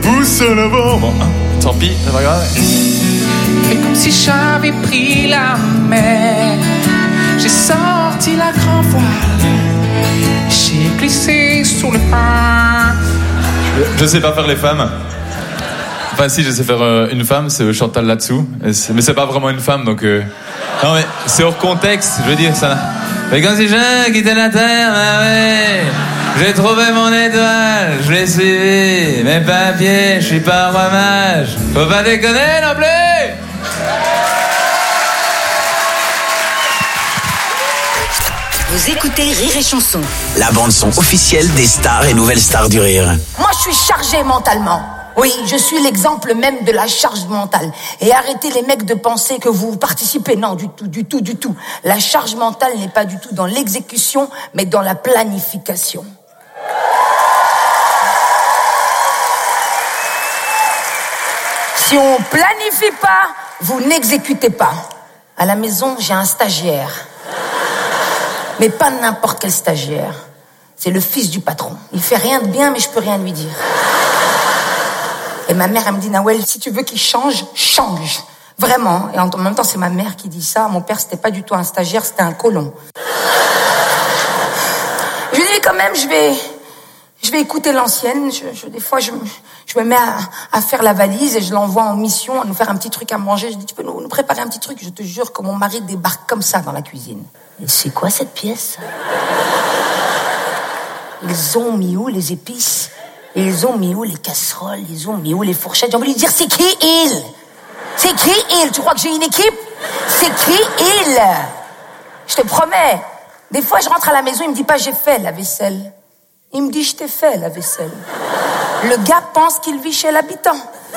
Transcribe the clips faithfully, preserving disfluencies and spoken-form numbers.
Pousse le vent. Bon, tant pis, c'est pas grave. Et comme si j'avais pris la mer, j'ai sorti la grand voile, j'ai glissé sous le pain. Je sais pas faire les femmes. Enfin si, je sais faire euh, une femme, c'est Chantal là-dessous. C'est, mais c'est pas vraiment une femme, donc... Euh... Non mais c'est hors contexte, je veux dire, ça... Mais quand si j'ai quitté la terre, bah ouais, j'ai trouvé mon étoile, je l'ai suivi, mais pas à pied, je suis pas un roi mage. Faut pas déconner non plus. Vous écoutez Rire et Chanson, la bande-son officielle des stars et nouvelles stars du rire. Moi, je suis chargée mentalement. Oui, je suis l'exemple même de la charge mentale. Et arrêtez les mecs de penser que vous participez. Non, du tout, du tout, du tout. La charge mentale n'est pas du tout dans l'exécution, mais dans la planification. Si on planifie pas, vous n'exécutez pas. À la maison, j'ai un stagiaire. Mais pas n'importe quel stagiaire. C'est le fils du patron. Il fait rien de bien, mais je peux rien lui dire. Et ma mère, elle me dit, Nawel, si tu veux qu'il change, change. Vraiment. Et en même temps, c'est ma mère qui dit ça. Mon père, c'était pas du tout un stagiaire, c'était un colon. Je lui dis, quand même, je vais, je vais écouter l'ancienne. Je, je, des fois, je, je me mets à, à faire la valise et je l'envoie en mission à nous faire un petit truc à manger. Je dis, tu peux nous, nous préparer un petit truc? Je te jure que mon mari débarque comme ça dans la cuisine. Et c'est quoi cette pièce? Ils ont mis où les épices? Ils ont mis où les casseroles? Ils ont mis où les fourchettes? J'ai envie de lui dire, c'est qui il? C'est qui il? Tu crois que j'ai une équipe? C'est qui il? Je te promets. Des fois, je rentre à la maison, il me dit pas, j'ai fait la vaisselle. Il me dit, je t'ai fait la vaisselle. Le gars pense qu'il vit chez l'habitant.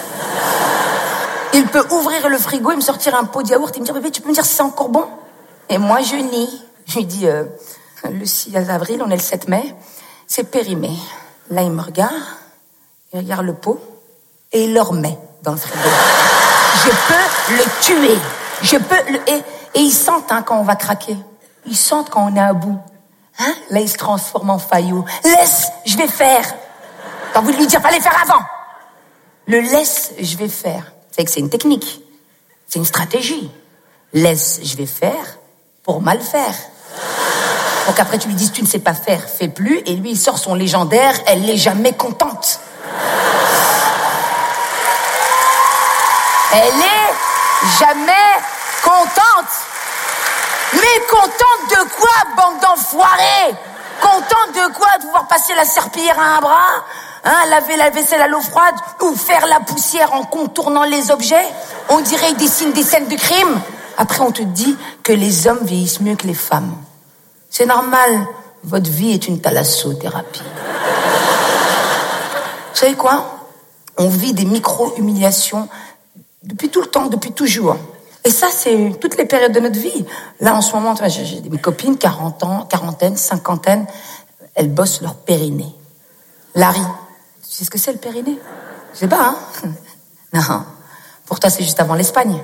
Il peut ouvrir le frigo et me sortir un pot de yaourt et me dire, bébé, tu peux me dire si c'est encore bon? Et moi, je nie. Je lui dis, euh, le six avril, on est le sept mai, c'est périmé. Là, il me regarde, il regarde le pot, et il le remet dans le frigo. Je peux le tuer. Je peux le... Et, et ils sentent hein, quand on va craquer. Ils sentent quand on est à bout. Hein? Là, il se transforme en faillot. Laisse, je vais faire. T'as envie de lui dire, fallait faire avant. Le laisse, je vais faire. C'est que c'est une technique. C'est une stratégie. Laisse, je vais faire pour mal faire. Donc après tu lui dis, tu ne sais pas faire, fais plus. Et lui, il sort son légendaire, elle n'est jamais contente. Elle est jamais contente. Mais contente de quoi, bande d'enfoirés? Contente de quoi? De pouvoir passer la serpillière à un bras, hein, laver la vaisselle à l'eau froide, ou faire la poussière en contournant les objets? On dirait qu'ils dessinent des scènes de crime. Après, on te dit que les hommes vieillissent mieux que les femmes. C'est normal, votre vie est une thalassothérapie. Vous savez quoi? On vit des micro-humiliations depuis tout le temps, depuis toujours. Et ça, c'est toutes les périodes de notre vie. Là, en ce moment, j'ai, j'ai des copines, quarante ans, quarantaine, cinquantaine, elles bossent leur périnée. Larry, tu sais ce que c'est le périnée? Je sais pas, hein? Non, pour toi, c'est juste avant l'Espagne.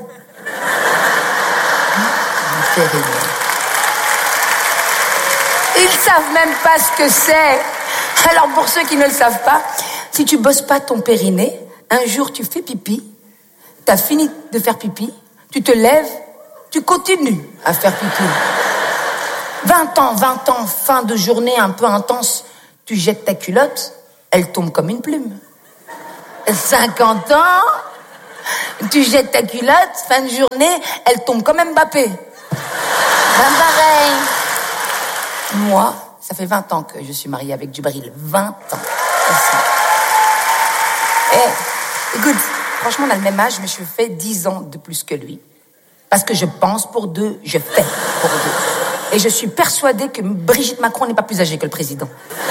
Le périnée. Ils savent même pas ce que c'est. Alors pour ceux qui ne le savent pas, si tu bosses pas ton périnée, un jour tu fais pipi, t'as fini de faire pipi, tu te lèves, tu continues à faire pipi. vingt ans, vingt ans, fin de journée un peu intense, tu jettes ta culotte, elle tombe comme une plume. cinquante ans, tu jettes ta culotte, fin de journée, elle tombe comme Mbappé. Ben pareil. Moi, ça fait vingt ans que je suis mariée avec Djibril. vingt ans. Et, écoute, franchement, on a le même âge, mais je fais dix ans de plus que lui. Parce que je pense pour deux, je fais pour deux. Et je suis persuadée que Brigitte Macron n'est pas plus âgée que le président.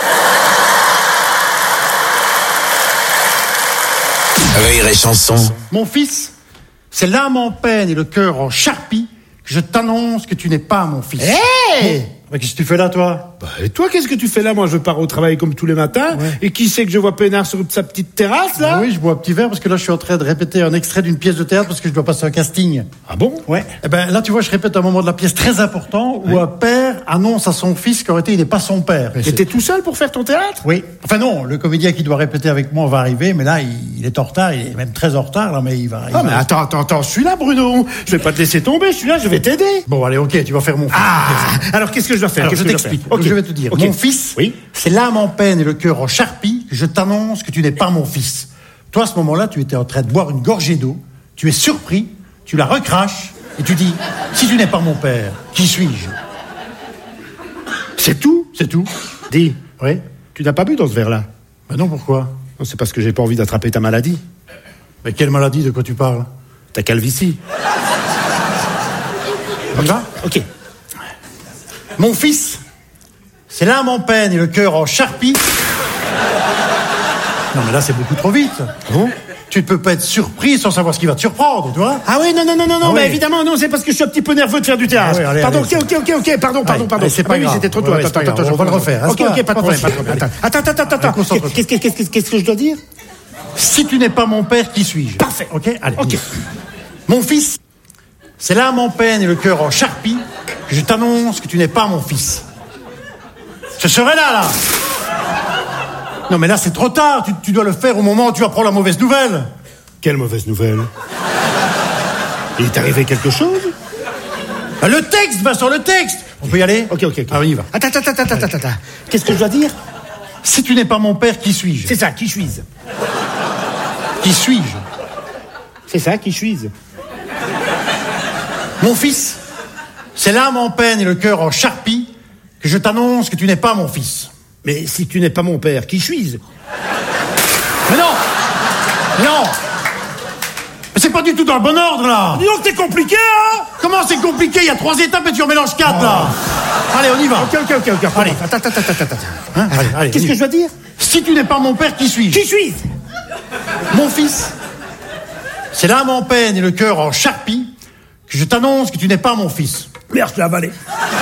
Rire et Chanson. Mon fils, c'est l'âme en peine et le cœur en charpie que je t'annonce que tu n'es pas mon fils. Hé hey Mais qu'est-ce que tu fais là, toi? Bah, et toi, qu'est-ce que tu fais là? Moi, je pars au travail comme tous les matins. Ouais. Et qui c'est que je vois peinard sur sa petite terrasse, là? Bah oui, je bois un petit verre parce que là, je suis en train de répéter un extrait d'une pièce de théâtre parce que je dois passer un casting. Ah bon? Ouais. Eh ben, là, tu vois, je répète un moment de la pièce très important où ouais. un père annonce à son fils qu'en réalité il n'est pas son père. T'étais tout seul pour faire ton théâtre? Oui. Enfin non, le comédien qui doit répéter avec moi va arriver, mais là il, il est en retard, il est même très en retard là, mais il va. Il Ah va... mais attends, attends, attends, je suis là, Bruno. Je vais pas te laisser tomber, je suis là, je vais t'aider. Bon allez, ok, tu vas faire mon fils. Ah, alors qu'est-ce que je dois faire? Alors, Qu'est-ce je que dois t'explique. faire Ok. Je vais te dire. Ok. Mon fils, Oui. c'est l'âme en peine et le cœur en charpie que je t'annonce que tu n'es pas mon fils. Toi, à ce moment-là, tu étais en train de boire une gorgée d'eau, tu es surpris, tu la recraches et tu dis « Si tu n'es pas mon père, qui suis-je » C'est tout? C'est tout. Dis, Oui. tu n'as pas bu dans ce verre-là? Ben non, pourquoi? Non, c'est parce que j'ai pas envie d'attraper ta maladie. Mais quelle maladie, de quoi tu parles? Ta calvitie. On y va? Ok. Mon fils, c'est l'âme en peine et le cœur en charpie. Non, mais là, c'est beaucoup trop vite. Bon. Tu ne peux pas être surpris sans savoir ce qui va te surprendre, tu vois? Ah oui, non, non, non, non, non, Ah mais oui. évidemment, non, c'est parce que je suis un petit peu nerveux de faire du théâtre. Ah oui, allez, pardon, allez, ok, ok, ok, ok, pardon, pardon, Allez, pardon. allez, c'est pas Ah oui, grave. c'était trop tôt. Ouais, ouais, Attends, c'est pas attends, grave. attends, On va le refaire. Ok, ok, pas de problème, pas de problème. Attends, attends, attends, attends. concentre-toi. Qu'est-ce qu'est-ce- qu'est-ce- qu'est-ce que je dois dire? Si tu n'es pas mon père, qui suis-je? Parfait. Ok, allez. Ok. Mon fils, c'est l'âme en peine et le cœur en charpie que je t'annonce que tu n'es pas mon fils. Je serai là, là. Non, mais là, c'est trop tard. Tu, tu dois le faire au moment où tu apprends la mauvaise nouvelle. Quelle mauvaise nouvelle? Il est arrivé quelque chose? Ah, le texte, Vincent, le texte. On peut y aller? Ok, ok, ok. Ah, on y va. Attends, attends, attends, attends, attends. Qu'est-ce que je dois dire? Si tu n'es pas mon père, qui suis-je? C'est ça, qui suis-je? Qui suis-je? C'est ça, qui suis-je? Mon fils, c'est l'âme en peine et le cœur en charpie que je t'annonce que tu n'es pas mon fils. Mais si tu n'es pas mon père, qui suis-je? Mais non! Non! Mais c'est pas du tout dans le bon ordre, là! Dis donc, c'est compliqué, hein? Comment c'est compliqué? Il y a trois étapes et tu en mélanges quatre, là! Allez, on y va! Ok, ok, ok, ok. Allez. Attends, attends, attends, attends, attends. Hein, allez, allez, Qu'est-ce on y que je dois dire? Si tu n'es pas mon père, qui suis-je? Qui suis-je? Mon fils, c'est l'âme en peine et le cœur en charpie que je t'annonce que tu n'es pas mon fils. Merde, je l'ai avalé.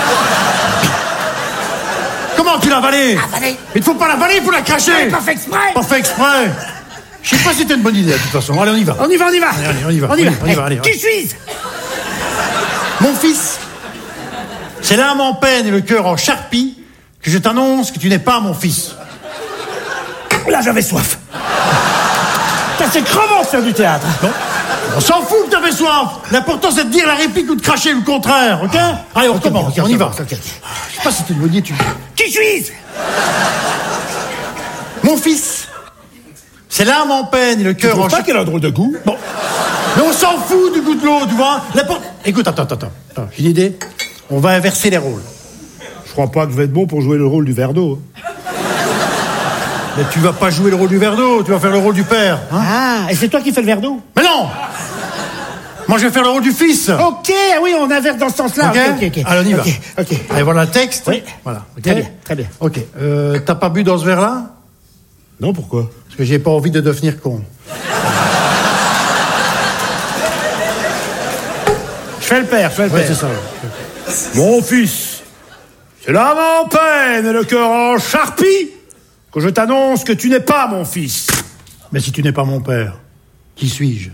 Comment tu l'as avalé? Avalé. Il ne faut pas l'avaler, il faut la cracher! Pas fait exprès. Pas fait exprès! Je sais pas si c'était une bonne idée, de toute façon. Allez, on y va. On y va, on y va. Allez, allez, on y va. On y va, on y va, allez, Qui allez. suis-je? Mon fils, c'est l'âme en peine et le cœur en charpie que je t'annonce que tu n'es pas mon fils. Là, j'avais soif. Putain, c'est crevant de faire du théâtre. Non? On s'en fout que t'avais soif. L'important, c'est de dire la réplique ou de cracher le contraire, ok? Allez, on recommence, ok, on y ok, va. ok, ok. Je sais pas si c'était une bonne idée, tu... Qui suis-je? Mon fils, c'est l'âme en peine et le Tu cœur en trouves pas charpie. qu'elle a un drôle de goût? Bon. Mais on s'en fout du goût de l'eau, tu vois? L'important... Écoute, attends, attends, attends. attends, J'ai une idée. On va inverser les rôles. Je crois pas que je vais être bon pour jouer le rôle du verre d'eau. Mais tu vas pas jouer le rôle du verre d'eau, tu vas faire le rôle du père. Hein? Ah, et c'est toi qui fais le verre d'eau? Mais non! Moi, je vais faire le rôle du fils. Ok, ah oui, on inverse dans ce sens-là. Ok, ok, ok. Allez, on y va. Ok, ok. Allez, voilà le texte. Oui. Voilà. ok Très bien, très bien. Ok. Euh, T'as pas bu dans ce verre-là? Non, pourquoi? Parce que j'ai pas envie de devenir con. Je fais le père, je fais le Ouais, père. c'est ça. Mon fils, c'est l'âme en peine et le cœur en charpie que je t'annonce que tu n'es pas mon fils. Mais si tu n'es pas mon père, qui suis-je?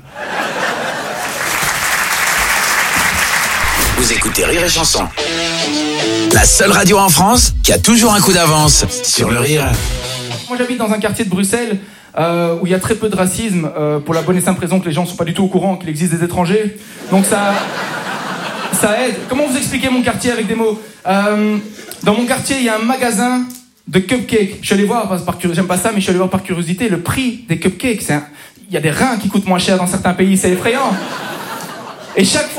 Vous écoutez Rire et Chanson. La seule radio en France qui a toujours un coup d'avance sur le rire. Moi j'habite dans un quartier de Bruxelles euh, où il y a très peu de racisme euh, pour la bonne et simple raison que les gens ne sont pas du tout au courant qu'il existe des étrangers. Donc ça, ça aide. Comment vous expliquer mon quartier avec des mots? euh, Dans mon quartier il y a un magasin de cupcakes. Je suis allé voir, par, par, j'aime pas ça, mais je suis allé voir par curiosité le prix des cupcakes. C'est un, il y a des reins qui coûtent moins cher dans certains pays, c'est effrayant. Et chaque fois